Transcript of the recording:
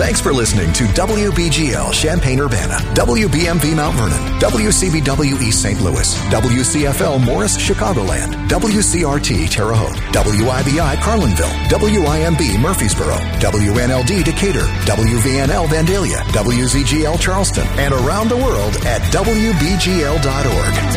Thanks for listening to WBGL Champaign-Urbana, WBMV Mount Vernon, WCBW East St. Louis, WCFL Morris Chicagoland, WCRT Terre Haute, WIBI Carlinville, WIMB Murfreesboro, WNLD Decatur, WVNL Vandalia, WZGL Charleston, and around the world at WBGL.org.